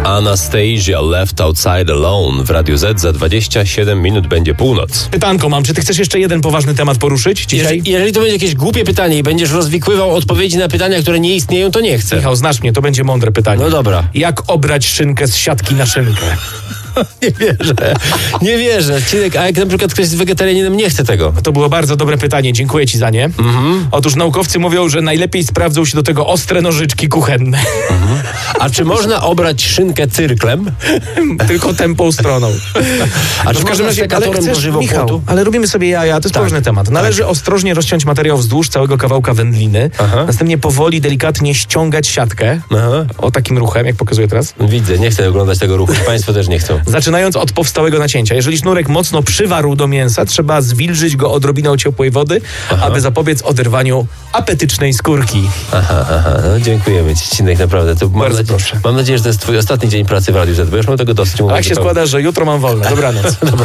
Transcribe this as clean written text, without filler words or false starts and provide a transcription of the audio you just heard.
Anastasia Left Outside Alone w Radiu Z. Za 27 minut będzie północ. Pytanko mam, czy ty chcesz jeszcze jeden poważny temat poruszyć dzisiaj? Jeżeli to będzie jakieś głupie pytanie i będziesz rozwikływał odpowiedzi na pytania, które nie istnieją, to nie chcę. Michał, znasz mnie, to będzie mądre pytanie. No dobra. Jak obrać szynkę z siatki na szynkę? Nie wierzę. Cinek, a jak na przykład ktoś jest wegetarianinem, nie chce tego. To było bardzo dobre pytanie, dziękuję ci za nie. Otóż naukowcy mówią, że najlepiej sprawdzą się do tego ostre nożyczki kuchenne. A czy można obrać szynkę cyrklem? Tylko tępą stroną. A czy w każdym razie, ale sekatorem do chcesz, żywopłotu? Michał, ale robimy sobie jaja, to jest poważny temat. Należy ostrożnie rozciąć materiał wzdłuż całego kawałka wędliny, następnie powoli, delikatnie ściągać siatkę, o takim ruchem, jak pokazuję teraz, Widzę, nie chcę oglądać tego ruchu. Państwo też nie chcą. zaczynając od powstałego nacięcia. Jeżeli sznurek mocno przywarł do mięsa, trzeba zwilżyć go odrobiną ciepłej wody, aby zapobiec oderwaniu apetycznej skórki. No, dziękujemy ci, Cinek, naprawdę. To Bardzo proszę. Mam nadzieję, że to jest twój ostatni dzień pracy w Radiu Z, bo już mam tego dosyć. Tak się składa, że jutro mam wolne. Dobranoc.